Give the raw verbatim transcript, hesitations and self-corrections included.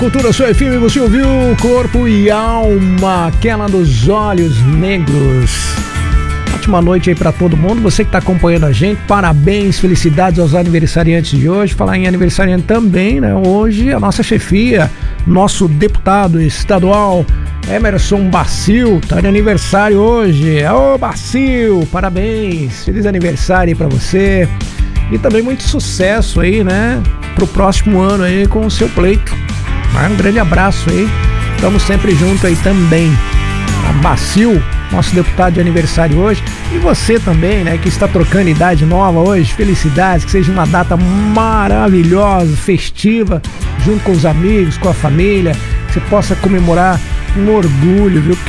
Cultura Sua F M, você ouviu Corpo e Alma, aquela dos olhos negros. Ótima noite aí pra todo mundo, você que tá acompanhando a gente, parabéns, felicidades aos aniversariantes de hoje. Falar em aniversariante também, né? Hoje a nossa chefia, nosso deputado estadual Emerson Bacil, tá de aniversário hoje. Ô Bacil, parabéns, feliz aniversário aí pra você. E também muito sucesso aí, né? Pro próximo ano aí com o seu pleito. Um grande abraço aí, estamos sempre juntos aí também. A Bacil, nosso deputado de aniversário hoje. E você também, né, que está trocando idade nova hoje, felicidades, que seja uma data maravilhosa, festiva, junto com os amigos, com a família, que você possa comemorar com orgulho, viu?